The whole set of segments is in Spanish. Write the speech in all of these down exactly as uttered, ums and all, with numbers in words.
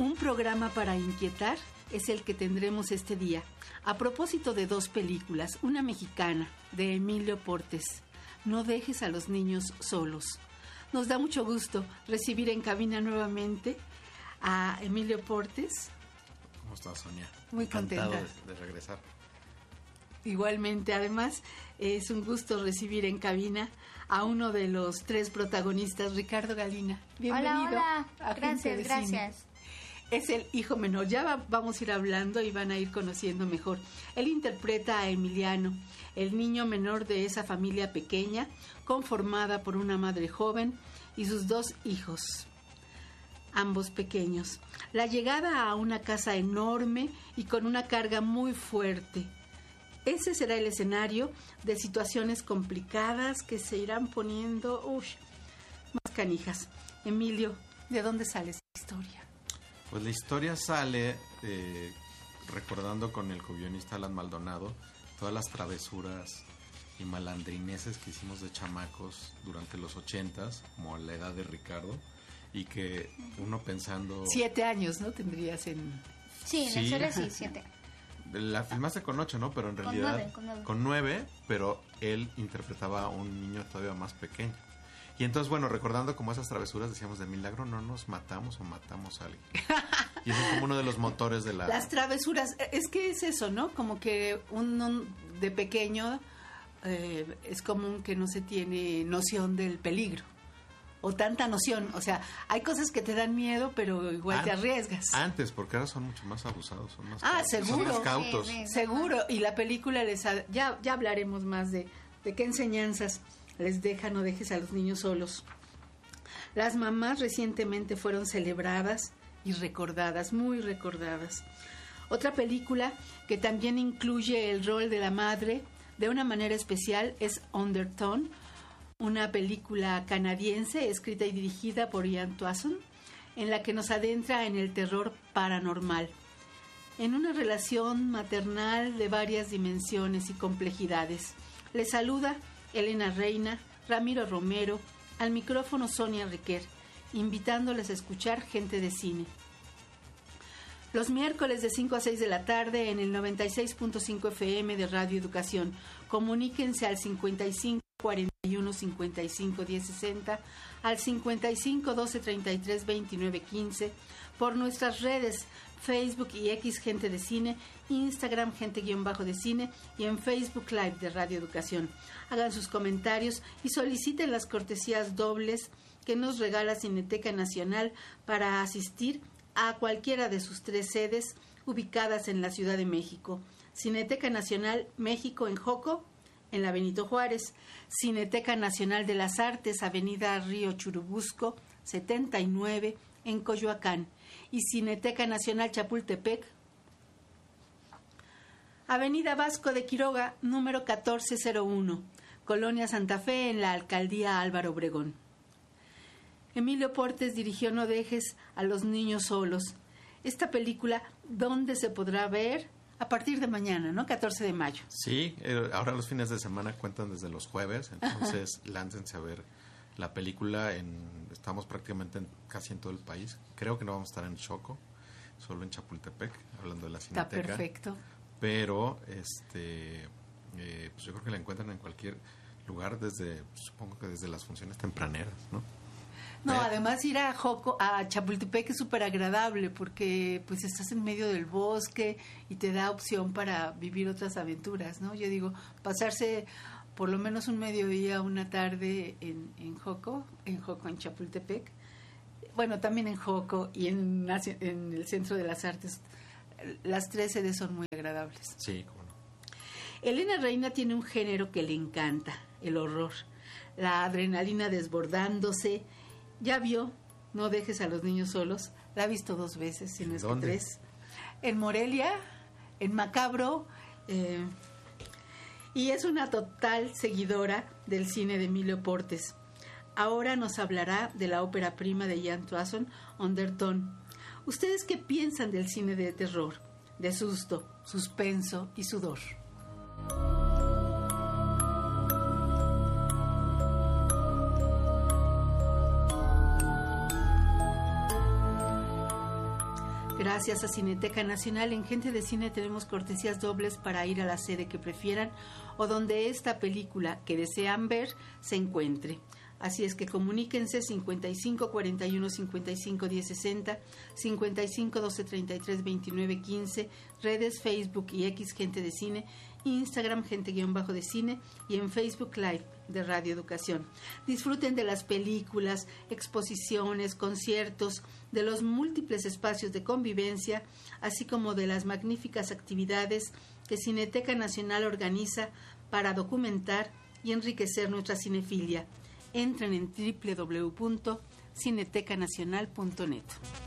Un programa para inquietar es el que tendremos este día. A propósito de dos películas, una mexicana de Emilio Portes, No dejes a los niños solos. Nos da mucho gusto recibir en cabina nuevamente a Emilio Portes. ¿Cómo estás, Sonia? Muy contenta de, de regresar. Igualmente, además, es un gusto recibir en cabina a uno de los tres protagonistas, Ricardo Galina. Bienvenido. Hola, hola. Gracias, gracias. Cine. Es el hijo menor. Ya va, vamos a ir hablando y van a ir conociendo mejor. Él interpreta a Emiliano, el niño menor de esa familia pequeña, conformada por una madre joven y sus dos hijos, ambos pequeños. La llegada a una casa enorme y con una carga muy fuerte. Ese será el escenario de situaciones complicadas que se irán poniendo uy, más canijas. Emilio, ¿de dónde sale esta historia? Pues la historia sale eh, recordando con el co-guionista Alan Maldonado todas las travesuras y malandrineces que hicimos de chamacos durante los ochentas, como a la edad de Ricardo, y que uno pensando... Siete años, ¿no? Tendrías en... Sí, en sí, la historia sí, siete. La filmaste con ocho, ¿no? Pero en realidad... Con nueve, con nueve. Con nueve, pero él interpretaba a un niño todavía más pequeño. Y entonces, bueno, recordando como esas travesuras, decíamos, de milagro no nos matamos o matamos a alguien. Y eso es como uno de los motores de la... Las travesuras, es que es eso, ¿no? Como que uno de pequeño eh, es común que no se tiene noción del peligro. O tanta noción, o sea, hay cosas que te dan miedo, pero igual An- te arriesgas. Antes, porque ahora son mucho más abusados, son más Ah, cautos, seguro. son más cautos. Sí, sí. Seguro, y la película les ha, ya, ya hablaremos más de, de qué enseñanzas les deja No dejes a los niños solos. Las mamás recientemente fueron celebradas y recordadas, muy recordadas. Otra película que también incluye el rol de la madre de una manera especial es Undertone, una película canadiense escrita y dirigida por Ian Twason, en la que nos adentra en el terror paranormal, en una relación maternal de varias dimensiones y complejidades. Les saluda Elena Reina, Ramiro Romero, al micrófono Sonia Riquer, invitándoles a escuchar Gente de Cine. Los miércoles de cinco a seis de la tarde en el noventa y seis punto cinco F M de Radio Educación. Comuníquense al cincuenta y cinco cuarenta y uno cincuenta y cinco diez sesenta, al cincuenta y cinco doce treinta y tres veintinueve quince, por nuestras redes Facebook y X Gente de Cine, Instagram Gente-de Cine y en Facebook Live de Radio Educación. Hagan sus comentarios y soliciten las cortesías dobles que nos regala Cineteca Nacional para asistir a cualquiera de sus tres sedes ubicadas en la Ciudad de México. Cineteca Nacional México en Joco, en la Benito Juárez. Cineteca Nacional de las Artes, Avenida Río Churubusco, setenta y nueve, en Coyoacán. Y Cineteca Nacional Chapultepec, Avenida Vasco de Quiroga, número catorce cero uno, Colonia Santa Fe, en la Alcaldía Álvaro Obregón. Emilio Portes dirigió No dejes a los niños solos. Esta película, ¿dónde se podrá ver? A partir de mañana, ¿no? catorce de mayo. Sí, eh, ahora los fines de semana cuentan desde los jueves, entonces láncense a ver la película. En, estamos prácticamente en, casi en todo el país. Creo que no vamos a estar en Xoco, solo en Chapultepec, hablando de la Cineteca. Está perfecto. Pero este, eh, pues yo creo que la encuentran en cualquier lugar, desde, supongo que desde las funciones tempraneras, ¿no? No, Eh, además ir a Joco, a Chapultepec es súper agradable porque pues estás en medio del bosque y te da opción para vivir otras aventuras, ¿no? Yo digo, pasarse por lo menos un mediodía, una tarde en, en Joco, en Joco, en Chapultepec, bueno, también en Joco y en, en el Centro de las Artes, las tres sedes son muy agradables. Sí, cómo no. Elena Reina tiene un género que le encanta, el horror, la adrenalina desbordándose. Ya vio No dejes a los niños solos, la ha visto dos veces, si no es que ¿Dónde? tres. En Morelia, en Macabro, eh, y es una total seguidora del cine de Emilio Portes. Ahora nos hablará de la ópera prima de Ian Twason, Undertone. ¿Ustedes qué piensan del cine de terror, de susto, suspenso y sudor? Gracias a Cineteca Nacional, en Gente de Cine tenemos cortesías dobles para ir a la sede que prefieran o donde esta película que desean ver se encuentre. Así es que comuníquense cincuenta y cinco cuarenta y uno cincuenta y cinco diez sesenta, cincuenta y cinco doce treinta y tres veintinueve quince, redes Facebook y X Gente de Cine, Instagram Gente-de Cine y en Facebook Live de Radio Educación. Disfruten de las películas, exposiciones, conciertos, de los múltiples espacios de convivencia, así como de las magníficas actividades que Cineteca Nacional organiza para documentar y enriquecer nuestra cinefilia. Entren en doble u doble u doble u punto cineteca nacional punto net.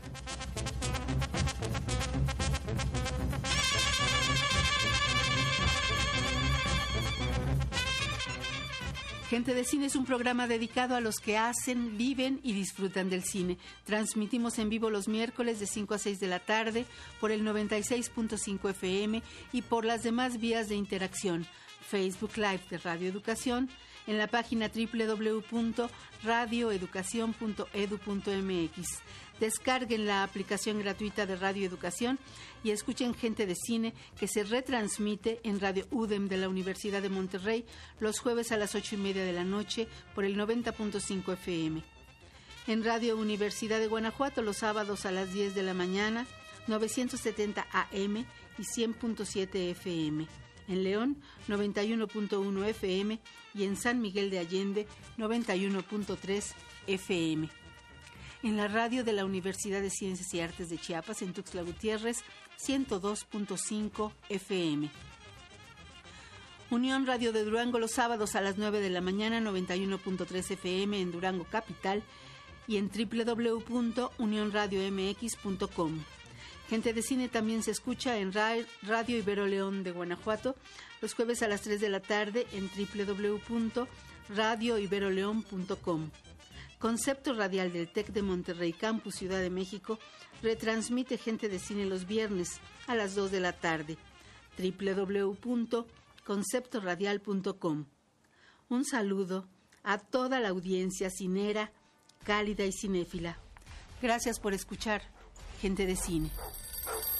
Gente de Cine es un programa dedicado a los que hacen, viven y disfrutan del cine. Transmitimos en vivo los miércoles de cinco a seis de la tarde por el noventa y seis punto cinco F M y por las demás vías de interacción. Facebook Live de Radio Educación, en la página doble u doble u doble u punto radio educación punto e d u punto m x. Descarguen la aplicación gratuita de Radio Educación y escuchen Gente de Cine, que se retransmite en Radio U D E M de la Universidad de Monterrey los jueves a las ocho y media de la noche por el noventa punto cinco F M. En Radio Universidad de Guanajuato los sábados a las diez de la mañana, novecientos setenta A M y cien punto siete F M. En León, noventa y uno punto uno F M y en San Miguel de Allende, noventa y uno punto tres F M. En la radio de la Universidad de Ciencias y Artes de Chiapas, en Tuxtla Gutiérrez, ciento dos punto cinco F M. Unión Radio de Durango los sábados a las nueve de la mañana, noventa y uno punto tres F M en Durango Capital y en doble u doble u doble u punto unión radio m x punto com. Gente de Cine también se escucha en Radio Ibero León de Guanajuato los jueves a las tres de la tarde en doble u doble u doble u punto radio ibero león punto com. Concepto Radial del TEC de Monterrey Campus Ciudad de México retransmite Gente de Cine los viernes a las dos de la tarde. doble u doble u doble u punto concepto radial punto com. Un saludo a toda la audiencia cinera, cálida y cinéfila. Gracias por escuchar Gente de Cine.